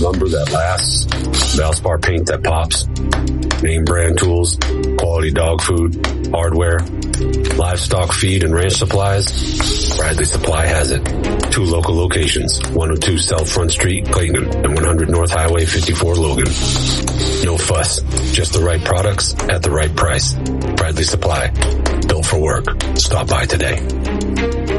lumber that lasts, Valspar paint that pops, name brand tools, quality dog food, hardware, livestock feed and ranch supplies. Bradley Supply has it. 2 local locations, 102 South Front Street, Clayton, and 100 North Highway 54, Logan. No fuss, just the right products at the right price. Bradley Supply, built for work. Stop by today.